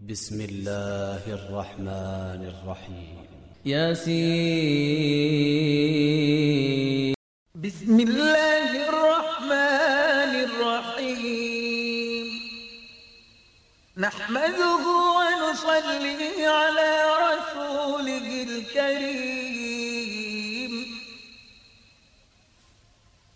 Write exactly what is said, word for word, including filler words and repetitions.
بسم الله الرحمن الرحيم ياسين. بسم الله الرحمن الرحيم. نحمده ونصلي على